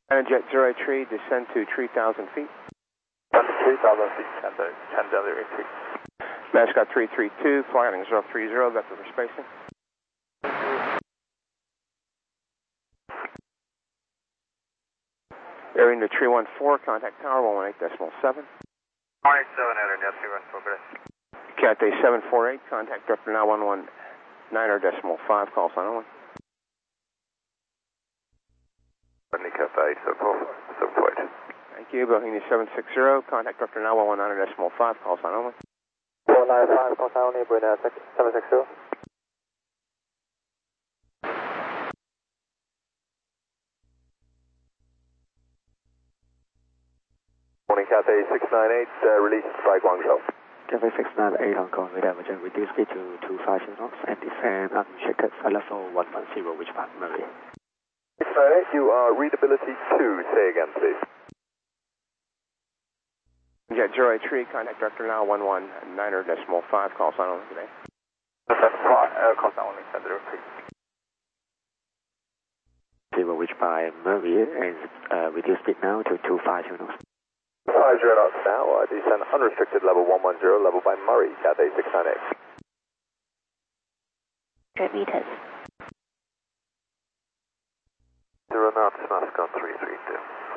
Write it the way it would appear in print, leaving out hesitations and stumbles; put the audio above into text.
Jet 03, descend to 3,000 feet. 3,000 feet, Chandelier retreat. Mascot 332, flying 030, vector for spacing. Airing to 314, contact tower 118.7. 187, enter, Delta 314, good. Cathay 748, contact director now 119.5, call sign only. Cathay 748. Thank you, Bohemia 760, contact director now 119.5, call sign only. 195, call sign only, Bohemia 760. Morning, Cathay 698, release strike Guangzhou. Cathay 698 Hong Kong, with average reduce speed to 25 knots and descend unrestricted flight level 110, which part Murray. 698, you are readability 2, say again please. Jet 03, contact director now 119.5, call sign only today. Call sign only, send the repeat. 0, which by Murray, and reduce speed now to 250 knots. 50 knots now, descend unrestricted level 110, level by Murray, Cathay 698. 100 meters. 0 knots, Mascot 332.